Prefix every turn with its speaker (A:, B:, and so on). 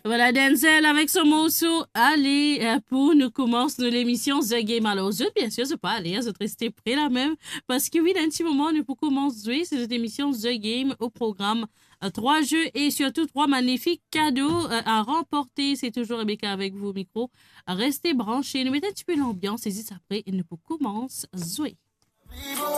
A: Voilà Denzel avec son morceau. Allez, pour nous commencer l'émission The Game. Alors, je, bien sûr, je pas aller, je rester prêt là même. Parce que oui, dans un petit moment, nous pouvons commencer cette émission The Game au programme. Trois jeux et surtout trois magnifiques cadeaux à remporter. C'est toujours Rebecca avec vous au micro. Restez branchés, nous mettez un petit peu l'ambiance et juste après, il nous peut commencer à jouer.